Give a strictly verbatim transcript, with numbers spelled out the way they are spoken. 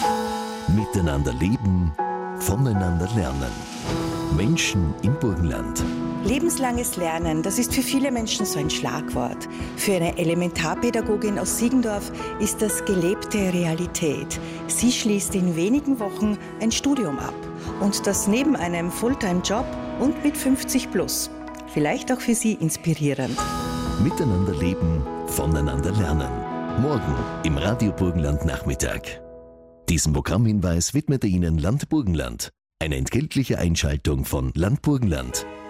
Miteinander leben, voneinander lernen. Menschen im Burgenland. Lebenslanges Lernen, das ist für viele Menschen so ein Schlagwort. Für eine Elementarpädagogin aus Siegendorf ist das gelebte Realität. Sie schließt in wenigen Wochen ein Studium ab. Und das neben einem Fulltime-Job und mit fünfzig plus. Vielleicht auch für Sie inspirierend. Miteinander leben, voneinander lernen. Morgen im Radio Burgenland Nachmittag. Diesen Programmhinweis widmete Ihnen Land Burgenland. Eine entgeltliche Einschaltung von Land Burgenland.